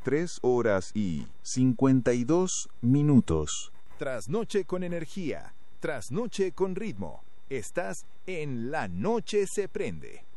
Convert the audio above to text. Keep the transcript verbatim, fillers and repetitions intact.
tres horas y cincuenta y dos minutos. Trasnoche con energía, trasnoche con ritmo. Estás en La Noche se prende.